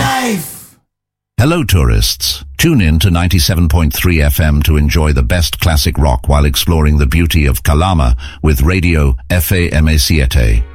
life! Hello, tourists. Tune in to 97.3 FM to enjoy the best classic rock while exploring the beauty of Calama with Radio FAMA7.